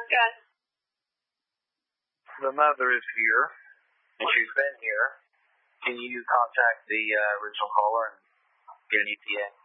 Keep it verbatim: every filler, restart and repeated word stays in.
Yes. The mother is here, and she's been here. Can you contact the uh, original caller and get an E T A?